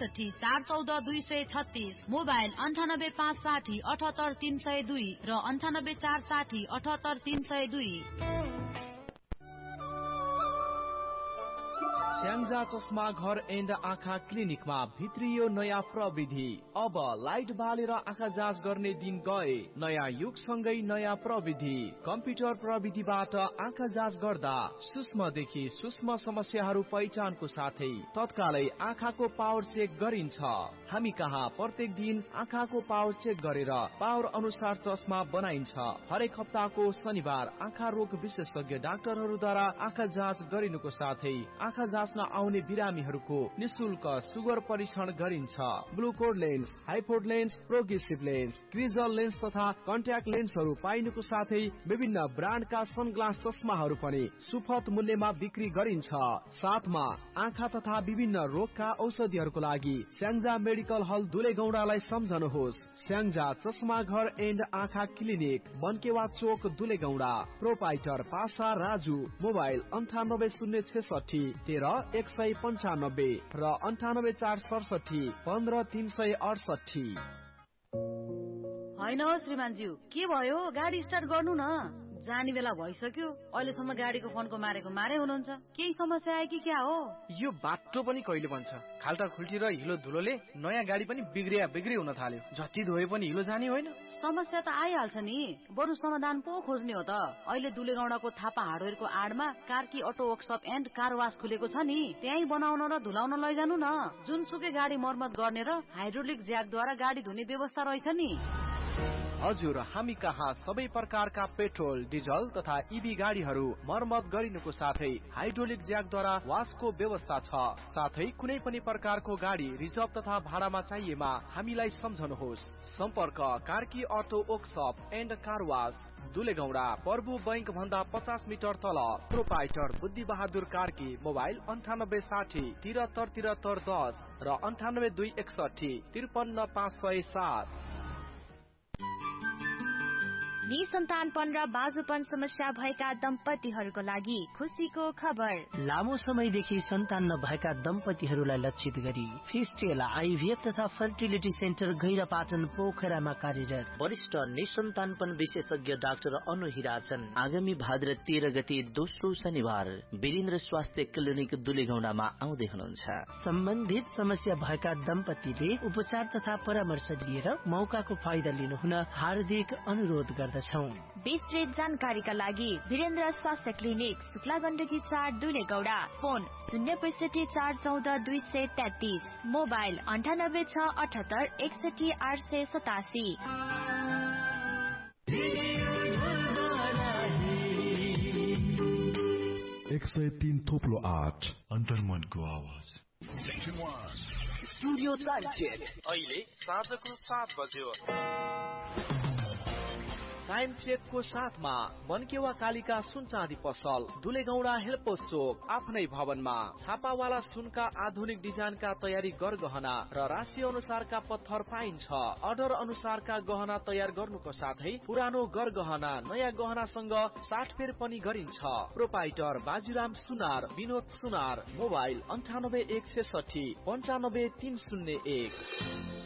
9846421414 mobile 9856088302 र 9846088302। स्याङ्जा चस्मा घर एन्ड आँखा क्लिनिकमा भित्रियो नयाँ प्रविधि। अब लाइट बालेर आँखा जाँच गर्ने दिन गए। नयाँ युगसँगै नयाँ प्रविधि। कम्प्युटर प्रविधिबाट आँखा जाँच गर्दा सूक्ष्मदेखि सूक्ष्म समस्याहरू पहिचानको साथै तत्कालै आँखाको पावर चेक गरिन्छ। हामी कहाँ प्रत्येक दिन आँखाको पावर चेक गरेर पावर अनुसार चस्मा बनाइन्छ। हरेक हप्ताको शनिबार आँखा रोग विशेषज्ञ डाक्टरहरूद्वारा आँखा जाँच गरिनुको साथै आँखा जाँच्न आउने बिरामीहरूको निशुल्क सुगर परीक्षण गरिन्छ। ग्लुकोड lens, हाइपोड lens, progressive lens, क्रिजल lens तथा कन्ट्याक्ट लेन्सहरू पाइनुको साथै विभिन्न ब्रान्डका सनग्लास चस्माहरू पनि सुपथ मूल्यमा बिक्री गरिन्छ। साथमा आँखा तथा विभिन्न रोगका औषधिहरूको लागि स्याङ्जा मेडिकल हल दुलेगौडालाई सम्झनुहोस्। स्याङ्जा चस्मा घर एन्ड आँखा क्लिनिक, बनकेवा चोक, दुलेगौडा। प्रोपाइटर पासा राजु। मोबाइल 9806130195 र 9846715368। होइन हो श्रीमानज्यू, के भयो? गाडी स्टार्ट गर्नु न। जाने बेला भइसक्यो, अहिलेसम्म गाडीको फोनको मारेको मारे हुनुहुन्छ। केही समस्या आयो कि क्या हो? यो बाटो पनि कहिले बन्छ? खाल्टा खुल्टी र हिलो धुलोले नयाँ गाडी पनि बिग्री हुन थाल्यो। जति धोए पनि हिलो जाने होइन। समस्या त आइहाल्छ नि, बरु समाधान पो खोज्ने हो त। अहिले दुलेगौडाको Thapa हार्डवेयरको आडमा Karki auto workshop and car वास खुलेको छ नि, त्यही बनाउन र धुलाउन लैजानु न। जुनसुकै गाडी मर्मत गर्ने र हाइड्रोलिक ज्याकद्वारा गाडी धुने व्यवस्था रहेछ नि। हजुर, हामी कहाँ सबै प्रकारका पेट्रोल, डिजल तथा इभी गाडीहरू मर्मत गरिनुको साथै हाइड्रोलिक ज्याकद्वारा वासको व्यवस्था छ। साथै कुनै पनि प्रकारको गाडी रिजर्भ तथा भाडामा चाहिएमा हामीलाई सम्झनुहोस्। सम्पर्क Karki auto workshop and car वास, दुलेगौडा, प्रभु बैंक भन्दा 50 मिटर तल। प्रोपाइटर बुद्धि बहादुर कार्की। मोबाइल 9860 737310 र 98261 53507। निसन्तानपन र बाजुपन समस्या भएका दम्पतिहरूको लागि खुसीको खबर। लामो समयदेखि सन्तान नभएका दम्पतिहरूलाई लक्षित गरी फिस्टेल आइभीएफ तथा फर्टिलिटी सेन्टर गैरापाटन पोखरामा कार्यरत वरिष्ठ निसन्तानपन विशेषज्ञ डाक्टर अनु हिराचन आगामी भाद्र 13 गते दोस्रो शनिबार वीरेन्द्र स्वास्थ्य क्लिनिक दुलेगौडामा आउँदै हुनुहुन्छ। सम्बन्धित समस्या भएका दम्पतिले उपचार तथा परामर्श लिएर मौकाको फाइदा लिनुहुन हार्दिक अनुरोध गर्दछौं। विस्तृत जानकारीका लागि वीरेन्द्र स्वास्थ्य clinic, Shukla Gandaki 4, दुलेगौडा। Phone 065 414 233, mobile 9868818887। 103.8 अन्तर्मनको आवाज। स्टुडियो टाइम चेक अहिले साँझको 7 बज्यो। टाइम चेकको साथमा बनकेवा कालिका सुन चाँदी पसल, दुलेगौडा हेल्पोस चोक, आफ्नै भवनमा छापावाला सुनका आधुनिक डिजाइनका तयारी गरगहना र राशि अनुसारका पत्थर पाइन्छ। अर्डर अनुसारका गहना तयार गर्नुको साथै पुरानो गरगहना नयाँ गहनासँग साटफेर पनि गरिन्छ। प्रोपाइटर बाजीराम सुनार, विनोद सुनार। मोबाइल 9816695301।